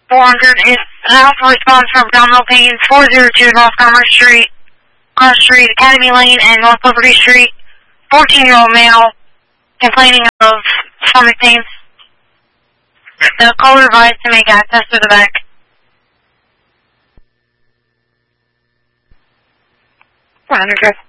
400 is an alpha response from abdominal pain, 402 North Commerce Street, Cross Street, Academy Lane, and North Liberty Street. 14-year-old male complaining of stomach pain. The caller advised to make access to the back. 100.